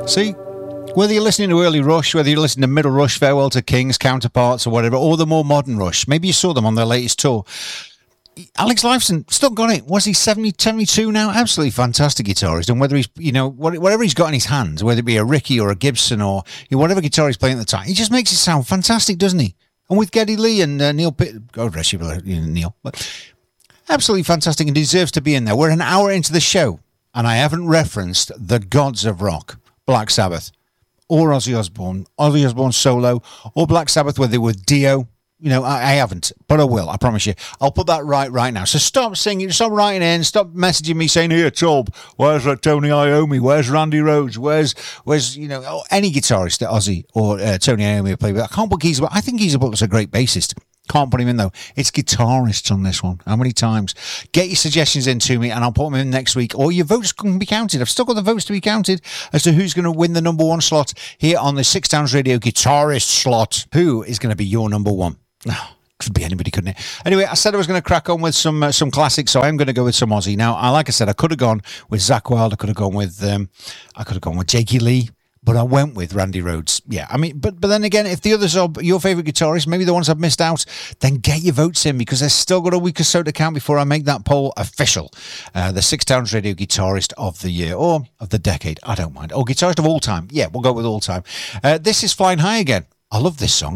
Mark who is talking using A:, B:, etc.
A: See? Whether you're listening to Early Rush, whether you're listening to Middle Rush, Farewell to Kings, Counterparts or whatever, or the more modern Rush, maybe you saw them on their latest tour. Alex Lifeson still got it. Was he 72 now? Absolutely fantastic guitarist. And whether he's, whatever he's got in his hands, whether it be a Ricky or a Gibson or whatever guitar he's playing at the time, he just makes it sound fantastic, doesn't he? And with Geddy Lee and Neil Pitt, God rest you, Neil. But absolutely fantastic and deserves to be in there. We're an hour into the show and I haven't referenced the gods of rock, Black Sabbath, or Ozzy Osbourne solo, or Black Sabbath, whether they were Dio. I haven't, but I will, I promise you. I'll put that right now. So stop singing, stop writing in, stop messaging me saying, here, Tob, where's Tony Iommi, where's Randy Rhoads, where's any guitarist that Ozzy or Tony Iommi play with. I can't put Geezer, I think Geezer Butler's a great bassist. Can't put him in, though. It's guitarists on this one. How many times? Get your suggestions in to me, and I'll put them in next week. Or your votes can be counted. I've still got the votes to be counted as to who's going to win the number one slot here on the Six Towns Radio guitarist slot. Who is going to be your number one? Could be anybody, couldn't it? Anyway, I said I was going to crack on with some classics, so I'm going to go with some Ozzy. Now, like I said, I could have gone with Zakk Wylde. I could have gone with Jakey Lee. But I went with Randy Rhoads. Yeah, I mean, but then again, if the others are your favourite guitarists, maybe the ones I've missed out, then get your votes in because there's still got a week or so to count before I make that poll official. The Six Towns Radio guitarist of the year or of the decade, I don't mind. Or guitarist of all time. Yeah, we'll go with all time. This is Flying High again. I love this song.